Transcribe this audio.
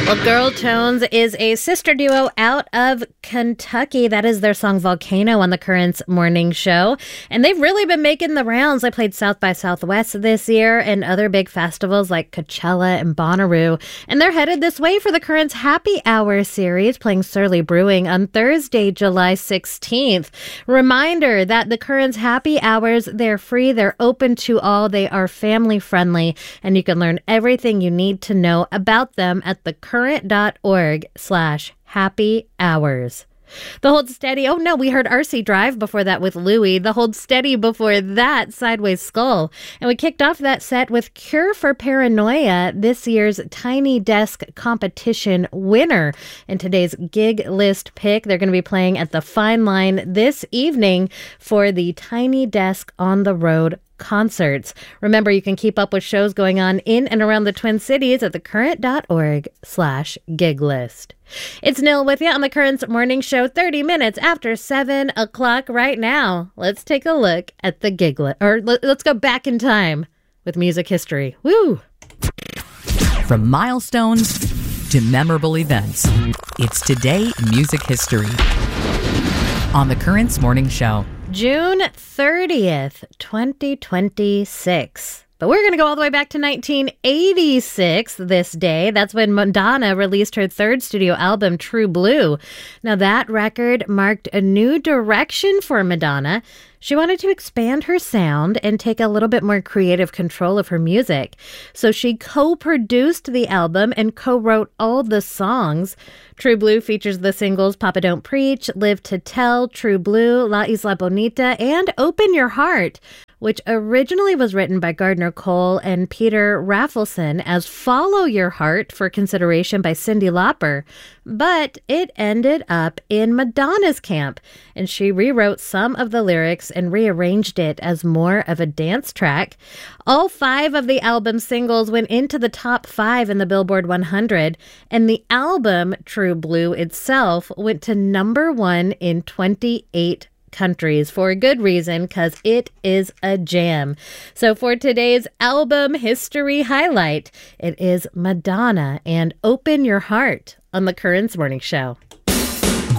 Well, Girl Tones is a sister duo out of Kentucky. That is their song Volcano on the Currents morning show. And they've really been making the rounds. They played South by Southwest this year and other big festivals like Coachella and Bonnaroo. And they're headed this way for the Currents Happy Hour series, playing Surly Brewing on Thursday, July 16th. Reminder that the Currents Happy Hours, they're free, they're open to all, they are family friendly, and you can learn everything you need to know about them at thecurrent.org/happy hours. The Hold Steady. Oh, no, we heard RC Drive before that with Louie. The Hold Steady before that, Sideways Skull. And we kicked off that set with Cure for Paranoia, this year's Tiny Desk competition winner. In today's gig list pick, they're going to be playing at the Fine Line this evening for the Tiny Desk on the Road concerts. Remember, you can keep up with shows going on in and around the Twin Cities at thecurrent.org/gig list. It's Nil with you on the Currents morning show, 30 minutes after 7 o'clock right now. Let's take a look at the gig list, or let's go back in time with music history. Woo! From milestones to memorable events, it's Today in Music History on the Currents morning show. June 30th, 2026. But we're going to go all the way back to 1986 this day. That's when Madonna released her third studio album, True Blue. Now, that record marked a new direction for Madonna. She wanted to expand her sound and take a little bit more creative control of her music. So she co-produced the album and co-wrote all the songs. True Blue features the singles Papa Don't Preach, Live to Tell, True Blue, La Isla Bonita, and Open Your Heart, which originally was written by Gardner Cole and Peter Rafelson as Follow Your Heart for consideration by Cyndi Lauper. But it ended up in Madonna's camp, and she rewrote some of the lyrics and rearranged it as more of a dance track. All 5 of the album's singles went into the top 5 in the Billboard 100, and the album, True Blue itself, went to number 1 in 28 countries for a good reason, because it is a jam. So for today's album history highlight, it is Madonna and Open Your Heart on the Currents Morning Show.